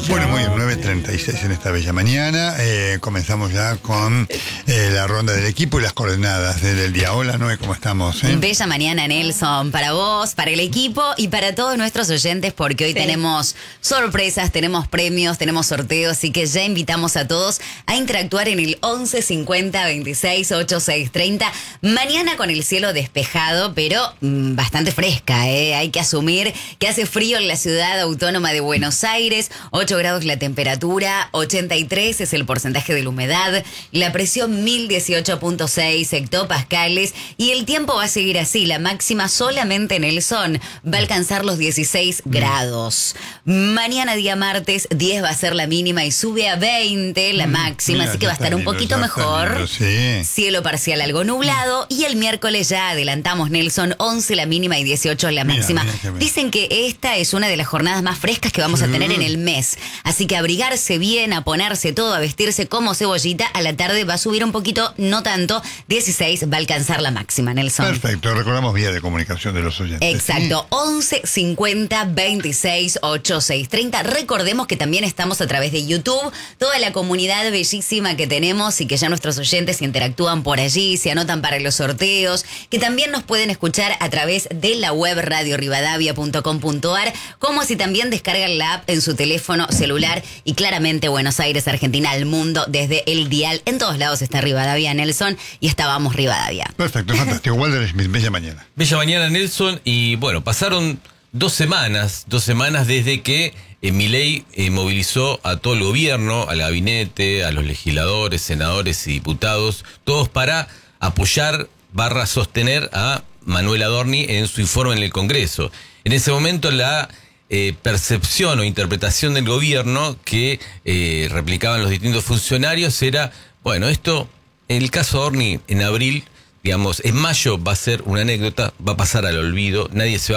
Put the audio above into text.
Bueno, muy bien, 9:36 en esta bella mañana. Comenzamos ya con la ronda del equipo y las coordenadas del día. Hola, Noé, ¿cómo estamos? Bella mañana, Nelson, para vos, para el equipo y para todos nuestros oyentes, porque hoy tenemos sorpresas, tenemos premios, tenemos sorteos, así que ya invitamos a todos a interactuar en el 11 50 26 86 30. Mañana con el cielo despejado, pero bastante fresca, Hay que asumir que hace frío en la ciudad autónoma de Buenos Aires, 8 grados la temperatura, 83 es el porcentaje de la humedad, la presión 1018.6 hectopascales y el tiempo va a seguir así. La máxima solamente en el Son va a alcanzar los 16 grados. Mañana día martes 10 va a ser la mínima y sube a 20 la máxima, así que va a estar un poquito mejor. Cielo parcial algo nublado y el miércoles ya adelantamos, Nelson, 11 la mínima y 18 la máxima. Dicen que esta es una de las jornadas más frescas que vamos a tener en el mes, así que abrigarse bien, a ponerse todo, a vestirse como cebollita. A la tarde va a subir un poquito, no tanto, 16 va a alcanzar la máxima, Nelson. Perfecto, recordamos vía de comunicación de los oyentes. Exacto, 11 50 26 86 30. Recordemos que también estamos a través de YouTube, toda la comunidad bellísima que tenemos y que ya nuestros oyentes interactúan por allí, se anotan para los sorteos, que también nos pueden escuchar a través de la web radiorivadavia.com.ar, como si también descargan la app en su teléfono celular y claramente Buenos Aires, Argentina, al mundo desde el dial. En todos lados está Rivadavia, Nelson, y estábamos Rivadavia. Perfecto, fantástico. Walter Smith, bella mañana. Bella mañana, Nelson, y bueno, pasaron 2 semanas desde que Milei movilizó a todo el gobierno, al gabinete, a los legisladores, senadores y diputados, todos para apoyar / sostener a Manuel Adorni en su informe en el Congreso. En ese momento la percepción o interpretación del gobierno que replicaban los distintos funcionarios era, bueno, esto, en el caso de Adorni, en abril, digamos, en mayo va a ser una anécdota, va a pasar al olvido, nadie se va